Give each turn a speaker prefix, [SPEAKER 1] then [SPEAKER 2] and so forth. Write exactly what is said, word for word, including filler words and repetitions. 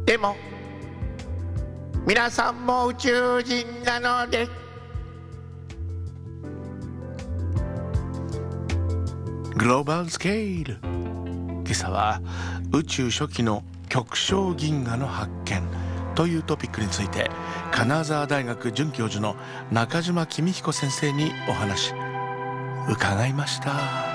[SPEAKER 1] でも皆さんも宇宙人なので、グローバルスケール。今朝は宇宙初期の極小銀河の発見というトピックについて、金沢大学准教授の中島公彦先生にお話伺いました。